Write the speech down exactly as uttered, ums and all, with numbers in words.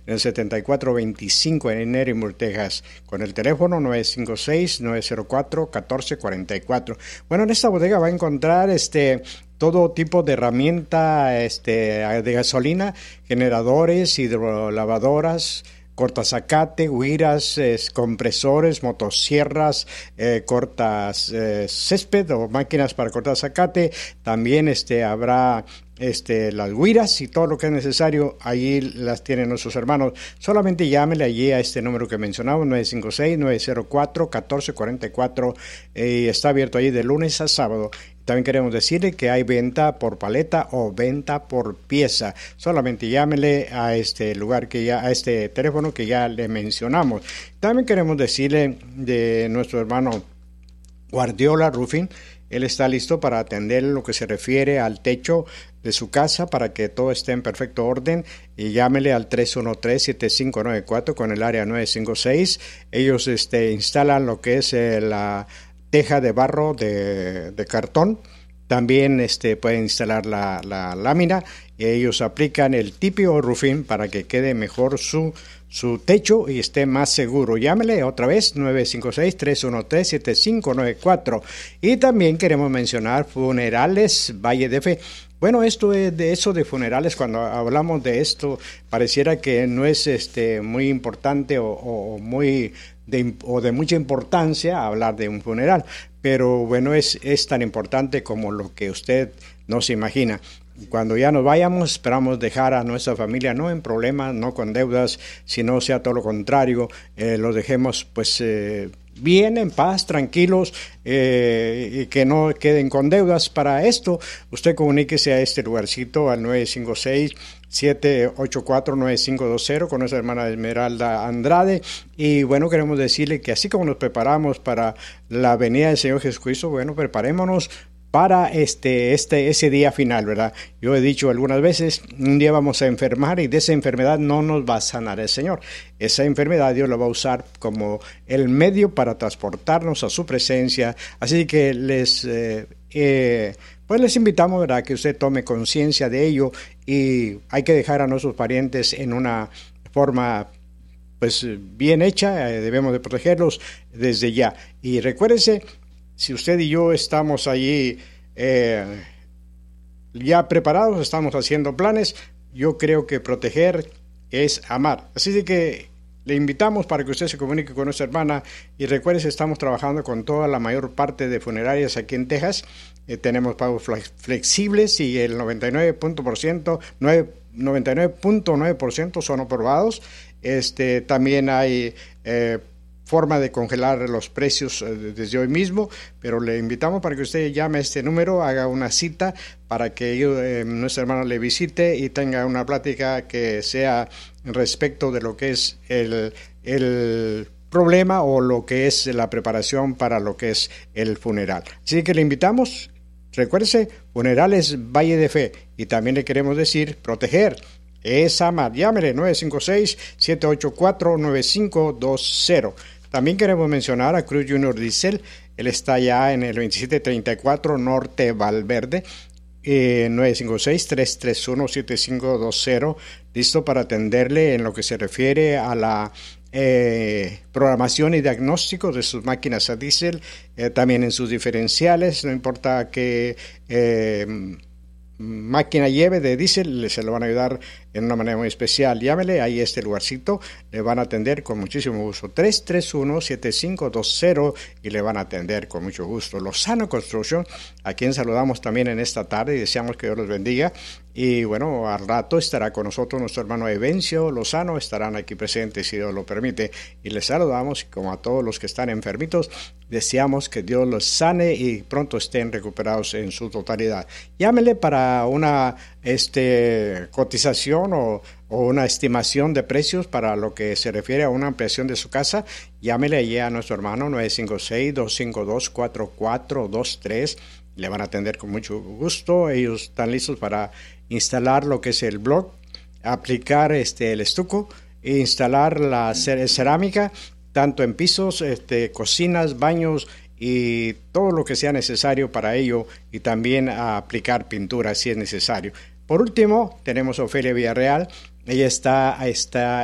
en el setenta y cuatro veinticinco en Edinburgh, Texas, con el teléfono nueve cinco seis, nueve cero cuatro, uno cuatro cuatro cuatro. Bueno, en esta bodega va a encontrar este todo tipo de herramienta este, de gasolina, generadores, hidrolavadoras, cortazacate, huiras, eh, compresores, motosierras, eh, cortas eh, césped o máquinas para cortar zacate. También este, habrá este, las huiras y todo lo que es necesario. Allí las tienen nuestros hermanos. Solamente llámele allí a este número que mencionamos, nueve cinco seis, nueve cero cuatro, uno cuatro cuatro cuatro. Eh, está abierto allí de lunes a sábado. También queremos decirle que hay venta por paleta o venta por pieza. Solamente llámele a este lugar que ya, a este teléfono que ya le mencionamos. También queremos decirle de nuestro hermano Guardiola Roofing. Él está listo para atender lo que se refiere al techo de su casa para que todo esté en perfecto orden, y llámele al tres uno tres, siete cinco nueve cuatro con el área nueve cinco seis. Ellos este, instalan lo que es eh, la teja de barro de, de cartón. También este, pueden instalar la, la lámina. Ellos aplican el T P O Roofing para que quede mejor su, su techo y esté más seguro. Llámele otra vez, nueve cinco seis, tres uno tres, siete cinco nueve cuatro. Y también queremos mencionar Funerales Valle de Fe. Bueno, esto es de eso de funerales, cuando hablamos de esto, pareciera que no es este, muy importante o, o muy... De, o de mucha importancia hablar de un funeral, pero bueno, es, es tan importante como lo que usted no se imagina. Cuando ya nos vayamos, esperamos dejar a nuestra familia no en problemas, no con deudas, sino sea todo lo contrario, eh, los dejemos pues eh, bien, en paz, tranquilos, eh, y que no queden con deudas. Para esto, usted comuníquese a este lugarcito al nueve cinco seis, siete ocho cuatro, nueve cinco dos cero con nuestra hermana Esmeralda Andrade. Y bueno, queremos decirle que así como nos preparamos para la venida del Señor Jesucristo, bueno, preparémonos para este, este, ese día final, ¿verdad? Yo he dicho algunas veces, un día vamos a enfermar y de esa enfermedad no nos va a sanar el Señor. Esa enfermedad Dios la va a usar como el medio para transportarnos a su presencia. Así que les, eh, eh, pues les invitamos, ¿verdad?, que usted tome conciencia de ello, y hay que dejar a nuestros parientes en una forma pues bien hecha. Eh, debemos de protegerlos desde ya. Y recuérdese, si usted y yo estamos allí eh, ya preparados, estamos haciendo planes, yo creo que proteger es amar. Así de que le invitamos para que usted se comunique con nuestra hermana. Y recuerde, estamos trabajando con toda la mayor parte de funerarias aquí en Texas. Eh, tenemos pagos flexibles y el noventa y nueve punto nueve por ciento son aprobados. Este, también hay eh, forma de congelar los precios eh, desde hoy mismo, pero le invitamos para que usted llame a este número, haga una cita para que yo, eh, nuestra hermana le visite y tenga una plática que sea respecto de lo que es el, el problema o lo que es la preparación para lo que es el funeral. Así que le invitamos, recuérdese, Funerales Valle de Fe, y también le queremos decir, proteger es amar. Llámele nueve cinco seis, siete ocho cuatro, nueve cinco dos cero. También queremos mencionar a Cruz Junior Diesel. Él está ya en el veintisiete treinta y cuatro Norte Valverde, eh, nueve cinco seis, tres tres uno, siete cinco dos cero, listo para atenderle en lo que se refiere a la eh, programación y diagnóstico de sus máquinas a diésel, eh, también en sus diferenciales, no importa qué eh, máquina lleve de diésel, se lo van a ayudar en una manera muy especial. Llámele ahí a este lugarcito, le van a atender con muchísimo gusto, tres tres uno, siete cinco dos cero, y le van a atender con mucho gusto. Lozano Construction, a quien saludamos también en esta tarde y deseamos que Dios los bendiga. Y bueno, al rato estará con nosotros nuestro hermano Evencio Lozano, estarán aquí presentes si Dios lo permite, y les saludamos, y como a todos los que están enfermitos, deseamos que Dios los sane y pronto estén recuperados en su totalidad. Llámele para una este, cotización o, o una estimación de precios para lo que se refiere a una ampliación de su casa. Llámele allí a nuestro hermano nueve cinco seis, dos cinco dos, cuatro cuatro dos tres. Le van a atender con mucho gusto. Ellos están listos para instalar lo que es el block, aplicar este, el estuco, e instalar la cerámica, tanto en pisos, este, cocinas, baños y todo lo que sea necesario para ello, y también a aplicar pintura si es necesario. Por último, tenemos a Ofelia Villarreal. Ella está, está